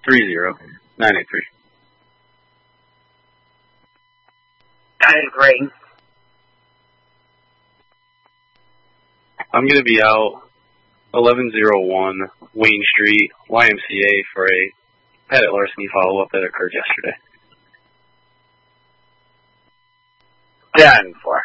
983. 983. I'm going to be out 1101 Wayne Street, YMCA, for a Pettit larceny follow-up that occurred yesterday. 10-4.